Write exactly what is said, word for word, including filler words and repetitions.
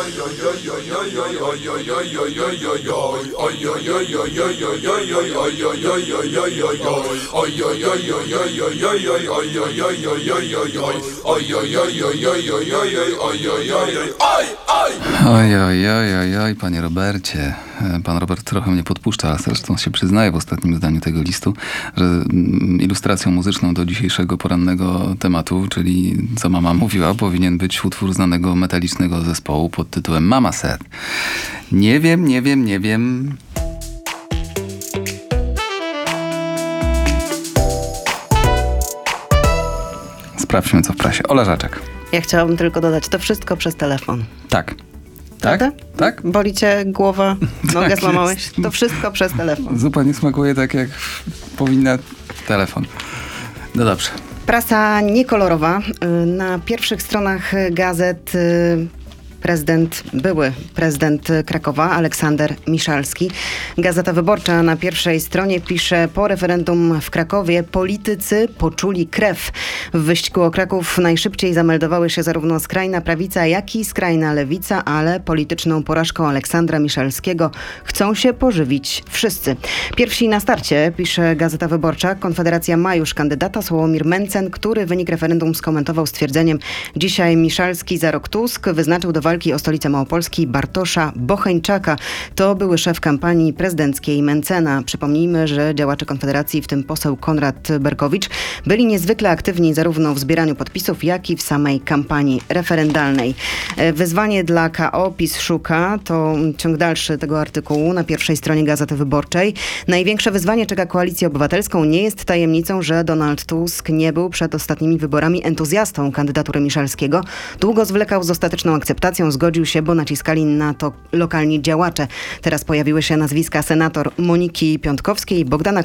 Oj, oj, oj, oj, oj, panie Robercie. Pan Robert trochę mnie podpuszcza, zresztą się przyznaje w ostatnim zdaniu tego listu, że ilustracją muzyczną do dzisiejszego porannego tematu, czyli co mama mówiła, powinien być utwór znanego metalicznego zespołu pod tytułem Mama Said. Nie wiem, nie wiem, nie wiem. Sprawdźmy, co w prasie. Ola Żaczek. Ja chciałabym tylko dodać, to wszystko przez telefon. Tak. Tak? Prawda? Tak? Boli cię głowa, nogę Tak złamałeś? jest. To wszystko przez telefon. Zupa nie smakuje tak, jak powinna telefon. No dobrze. Prasa niekolorowa. Na pierwszych stronach gazet prezydent, były prezydent Krakowa, Aleksander Miszalski. Gazeta Wyborcza na pierwszej stronie pisze: po referendum w Krakowie politycy poczuli krew. W wyścigu o Kraków najszybciej zameldowały się zarówno skrajna prawica, jak i skrajna lewica, ale polityczną porażką Aleksandra Miszalskiego chcą się pożywić wszyscy. Pierwsi na starcie, pisze Gazeta Wyborcza, Konfederacja ma już kandydata, Sławomir Mencen, który wynik referendum skomentował stwierdzeniem: dzisiaj Miszalski, za rok Tusk. Wyznaczył do walki o stolicę Małopolski Bartosza Bocheńczaka. To były szef kampanii prezydenckiej Mencena. Przypomnijmy, że działacze Konfederacji, w tym poseł Konrad Berkowicz, byli niezwykle aktywni zarówno w zbieraniu podpisów, jak i w samej kampanii referendalnej. Wyzwanie dla K O, PiS szuka, to ciąg dalszy tego artykułu na pierwszej stronie Gazety Wyborczej. Największe wyzwanie czeka Koalicję Obywatelską. Nie jest tajemnicą, że Donald Tusk nie był przed ostatnimi wyborami entuzjastą kandydatury Miszalskiego. Długo zwlekał z ostateczną akceptacją, zgodził się, bo naciskali na to lokalni działacze. Teraz pojawiły się nazwiska senator Moniki Piątkowskiej, Bogdana